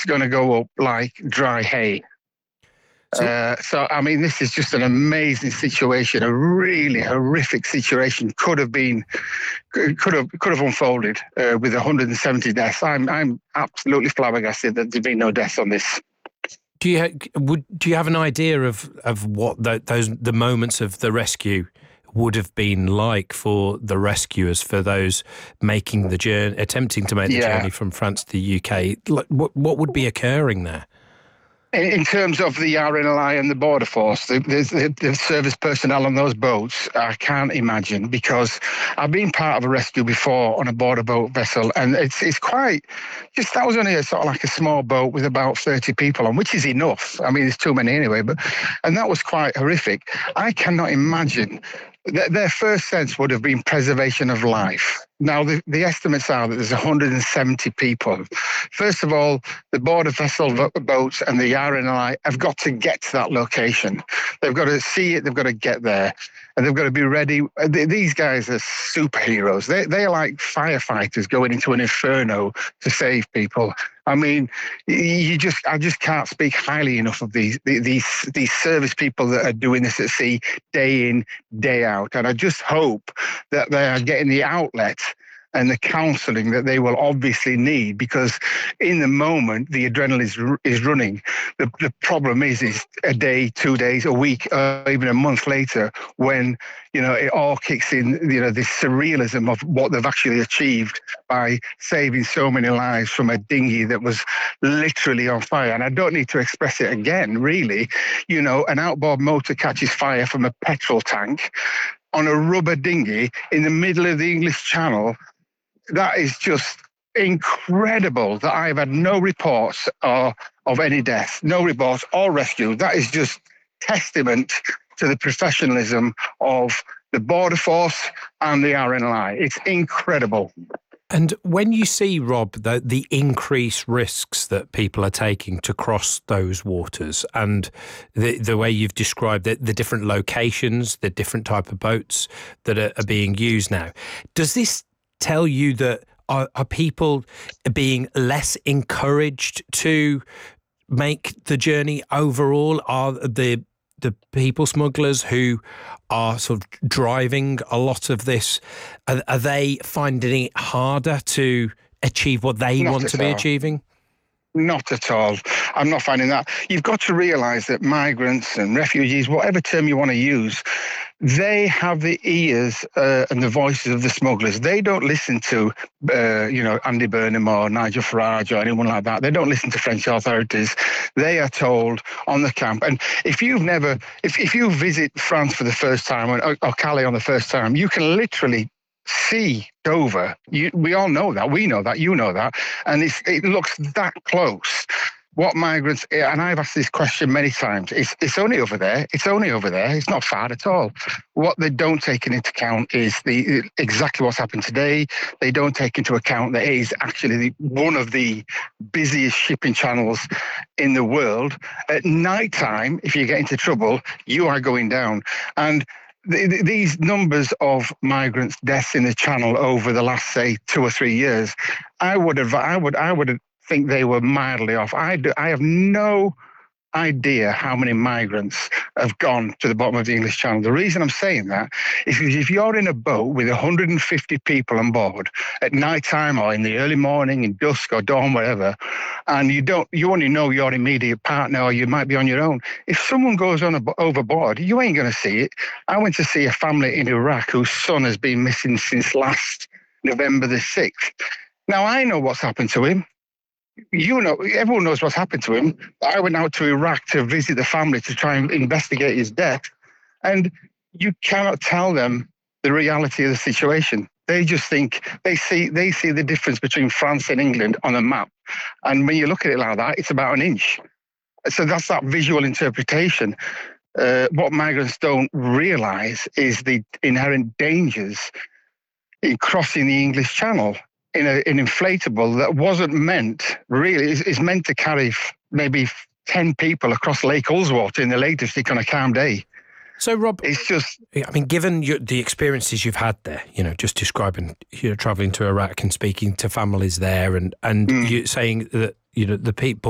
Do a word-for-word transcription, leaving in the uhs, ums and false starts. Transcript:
it's going to go up like dry hay. So, Uh, so, I mean, this is just an amazing situation. A really horrific situation could have been, could have, could have unfolded uh, with one hundred seventy deaths. I'm, I'm absolutely flabbergasted that there's been no deaths on this. do you ha- would do you have an idea of of what the, those the moments of the rescue would have been like for the rescuers, for those making the journey, attempting to make the Yeah. journey from France to the U K? Like, what what would be occurring there? In terms of the R N L I and the Border Force, the, the, the service personnel on those boats, I can't imagine, because I've been part of a rescue before on a border boat vessel, and it's it's quite, just that was only a sort of like a small boat with about thirty people on, which is enough. I mean, there's too many anyway, but and that was quite horrific. I cannot imagine. Their first sense would have been preservation of life. Now, the, the estimates are that there's one hundred seventy people. First of all, the border vessel boats and the R N L I have got to get to that location. They've got to see it, they've got to get there, and they've got to be ready. These guys are superheroes. They, they're like firefighters going into an inferno to save people. I mean, you just, I just can't speak highly enough of these, these, these service people that are doing this at sea day in, day out. And I just hope that they are getting the outlet and the counselling that they will obviously need, because in the moment the adrenaline is is running. The the problem is is a day, two days, a week, or even a month later, when you know it all kicks in. You know, this surrealism of what they've actually achieved by saving so many lives from a dinghy that was literally on fire. And I don't need to express it again, really. You know, an outboard motor catches fire from a petrol tank on a rubber dinghy in the middle of the English Channel. That is just incredible that I've had no reports or, of any deaths, no reports or rescue. That is just testament to the professionalism of the Border Force and the R N L I. It's incredible. And when you see, Rob, the, the increased risks that people are taking to cross those waters, and the the way you've described it, the different locations, the different type of boats that are, are being used now, does this tell you that are, are people being less encouraged to make the journey overall? Are the the people smugglers who are sort of driving a lot of this, are, are they finding it harder to achieve what they Not want to be all. achieving? Not at all. I'm not finding that. You've got to realise that migrants and refugees, whatever term you want to use, they have the ears uh, and the voices of the smugglers. They don't listen to, uh, you know, Andy Burnham or Nigel Farage or anyone like that. They don't listen to French authorities. They are told on the camp. And if you've never, if, if you visit France for the first time or, or Calais on the first time, you can literally see Dover. You, we all know that. We know that. You know that. And it's, it looks that close. What migrants, and I've asked this question many times, it's, it's only over there. It's only over there. It's not far at all. What they don't take into account is the exactly what's happened today. They don't take into account that it is actually the, one of the busiest shipping channels in the world. At night time, if you get into trouble, you are going down. And these numbers of migrants' deaths in the Channel over the last, say, two or three years, I would have, I would, I would think they were mildly off. I do, I have no idea how many migrants have gone to the bottom of the English Channel. The reason I'm saying that is because if you're in a boat with one hundred fifty people on board at night time or in the early morning, in dusk or dawn, whatever, and you don't, you only know your immediate partner or you might be on your own. If someone goes on a, overboard, you ain't going to see it. I went to see a family in Iraq whose son has been missing since last November the sixth. Now, I know what's happened to him. You know, everyone knows what's happened to him. I went out to Iraq to visit the family to try and investigate his death. And you cannot tell them the reality of the situation. They just think they see they see the difference between France and England on a map. And when you look at it like that, it's about an inch. So that's that visual interpretation. Uh, what migrants don't realise is the inherent dangers in crossing the English Channel in a, an inflatable that wasn't meant, really, is, is meant to carry f- maybe ten people across Lake Ullswater in the Lake District on a calm day. So, Rob, it's just, I mean, given your, the experiences you've had there, you know, just describing, you know, travelling to Iraq and speaking to families there and, and mm. you saying that, you know, the people